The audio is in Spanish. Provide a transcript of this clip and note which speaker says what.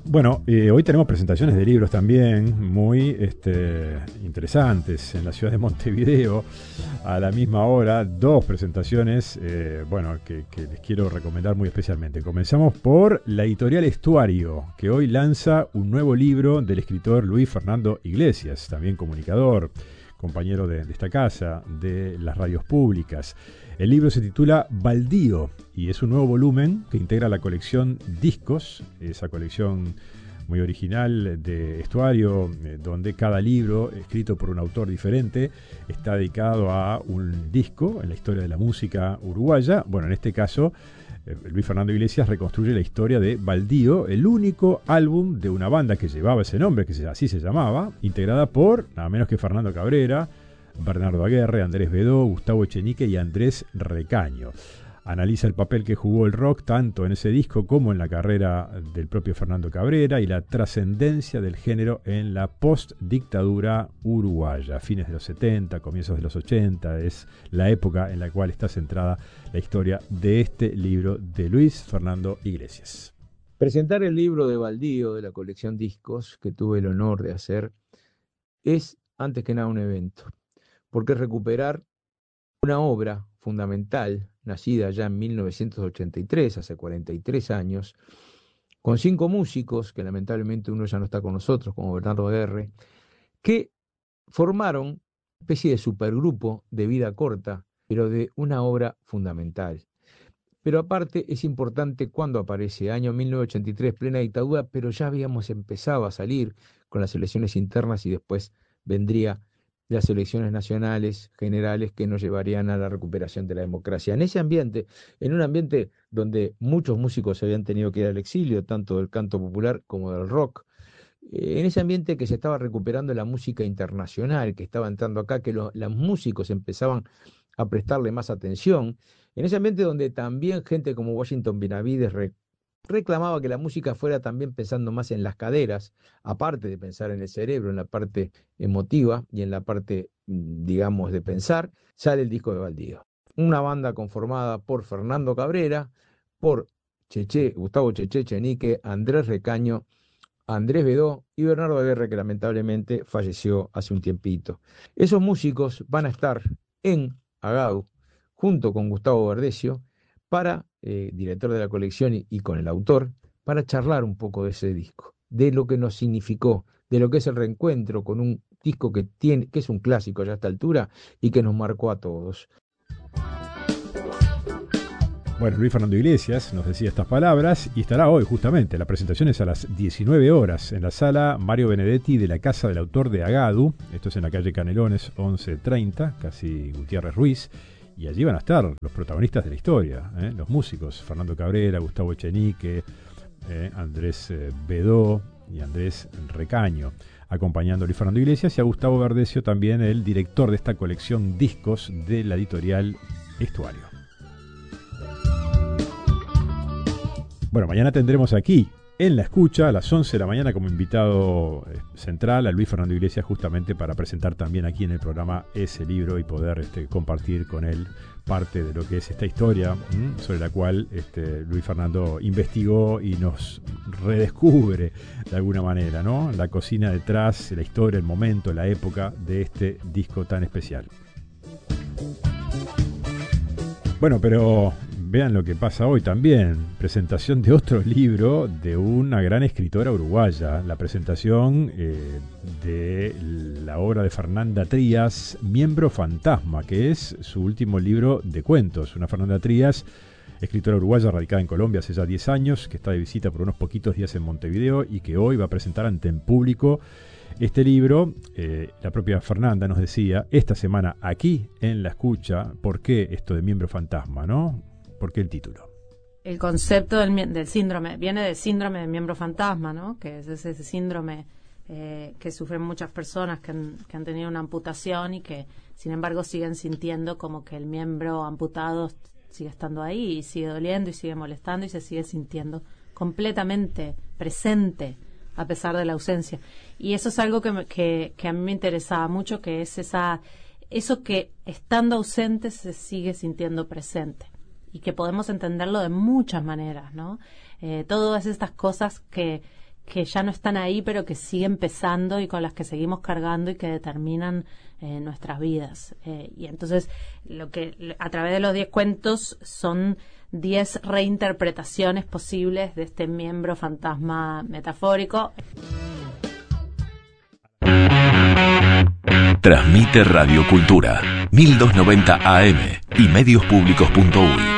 Speaker 1: Bueno, hoy tenemos presentaciones de libros también muy interesantes en la ciudad de Montevideo. A la misma hora, dos presentaciones que les quiero recomendar muy especialmente. Comenzamos por la editorial Estuario, que hoy lanza un nuevo libro del escritor Luis Fernando Iglesias, también comunicador, compañero de esta casa, de las radios públicas. El libro se titula Baldío y es un nuevo volumen que integra la colección Discos, esa colección muy original de Estuario, donde cada libro, escrito por un autor diferente, está dedicado a un disco en la historia de la música uruguaya. Bueno, en este caso, Luis Fernando Iglesias reconstruye la historia de Baldío, el único álbum de una banda que llevaba ese nombre, así se llamaba, integrada por nada menos que Fernando Cabrera, Bernardo Aguerre, Andrés Bedó, Gustavo Echenique y Andrés Recaño. Analiza el papel que jugó el rock tanto en ese disco como en la carrera del propio Fernando Cabrera y la trascendencia del género en la post-dictadura uruguaya. Fines de los 70, comienzos de los 80, es la época en la cual está centrada la historia de este libro de Luis Fernando Iglesias.
Speaker 2: Presentar el libro de Baldío de la colección Discos, que tuve el honor de hacer, es antes que nada un evento, porque es recuperar una obra fundamental, nacida ya en 1983, hace 43 años, con 5 músicos, que lamentablemente uno ya no está con nosotros, como Bernardo Aguerre, que formaron una especie de supergrupo de vida corta, pero de una obra fundamental. Pero aparte es importante cuando aparece, año 1983, plena dictadura, pero ya habíamos empezado a salir con las elecciones internas y después vendría las elecciones nacionales generales que nos llevarían a la recuperación de la democracia. En ese ambiente, en un ambiente donde muchos músicos habían tenido que ir al exilio, tanto del canto popular como del rock, en ese ambiente que se estaba recuperando la música internacional, que estaba entrando acá, que los músicos empezaban a prestarle más atención, en ese ambiente donde también gente como Washington Benavides reclamaba que la música fuera también pensando más en las caderas, aparte de pensar en el cerebro, en la parte emotiva y en la parte, digamos, de pensar, sale el disco de Baldío. Una banda conformada por Fernando Cabrera, por Gustavo Cheche Echenique, Andrés Recaño, Andrés Bedó y Bernardo Aguerre, que lamentablemente falleció hace un tiempito. Esos músicos van a estar en Agau, junto con Gustavo Verdecio, director de la colección y con el autor, para charlar un poco de ese disco, de lo que nos significó, de lo que es el reencuentro con un disco que es un clásico ya a esta altura y que nos marcó a todos.
Speaker 1: Bueno, Luis Fernando Iglesias nos decía estas palabras y estará hoy justamente. La presentación es a las 19 horas en la sala Mario Benedetti de la Casa del Autor de Agadu. Esto es en la calle Canelones 1130, casi Gutiérrez Ruiz. Y allí van a estar los protagonistas de la historia, los músicos, Fernando Cabrera, Gustavo Echenique, Andrés Bedó y Andrés Recaño, acompañando a Luis Fernando Iglesias y a Gustavo Verdecio, también el director de esta colección Discos de la editorial Estuario. Bueno, mañana tendremos aquí, en La Escucha, a las 11 de la mañana, como invitado central a Luis Fernando Iglesias, justamente para presentar también aquí en el programa ese libro y poder compartir con él parte de lo que es esta historia sobre la cual Luis Fernando investigó y nos redescubre de alguna manera, ¿no? La cocina detrás, la historia, el momento, la época de este disco tan especial. Bueno, pero vean lo que pasa hoy también. Presentación de otro libro de una gran escritora uruguaya. La presentación de la obra de Fernanda Trías, Miembro Fantasma, que es su último libro de cuentos. Una Fernanda Trías, escritora uruguaya radicada en Colombia hace ya 10 años, que está de visita por unos poquitos días en Montevideo y que hoy va a presentar ante el público este libro. La propia Fernanda nos decía esta semana aquí en La Escucha por qué esto de Miembro Fantasma, ¿no? ¿Por qué el título?
Speaker 3: El concepto del síndrome viene del síndrome de miembro fantasma, ¿no? Que es ese síndrome que sufren muchas personas que han tenido una amputación y que sin embargo siguen sintiendo como que el miembro amputado sigue estando ahí y sigue doliendo y sigue molestando y se sigue sintiendo completamente presente a pesar de la ausencia. Y eso es algo que a mí me interesaba mucho, que es eso que estando ausente se sigue sintiendo presente y que podemos entenderlo de muchas maneras, ¿no? Todas estas cosas que que ya no están ahí, pero que siguen pesando y con las que seguimos cargando y que determinan nuestras vidas. Y entonces, a través de los 10 cuentos son 10 reinterpretaciones posibles de este miembro fantasma metafórico.
Speaker 4: Transmite Radio Cultura, 1290 AM y mediospublicos.uy.